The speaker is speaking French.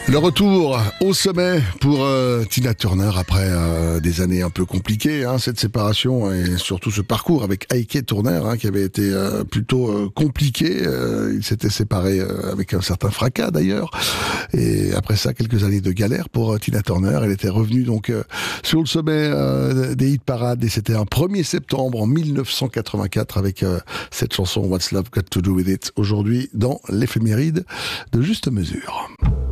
Le retour au sommet pour Tina Turner après des années un peu compliquées, cette séparation et surtout ce parcours avec Heike Turner qui avait été plutôt compliqué. Il s'était séparé avec un certain fracas d'ailleurs. Et après ça, quelques années de galère pour Tina Turner. Elle était revenue donc sur le sommet des hit parades et c'était un 1er septembre en 1984 avec cette chanson What's Love Got to Do With It, aujourd'hui dans l'éphéméride de Juste Mesure.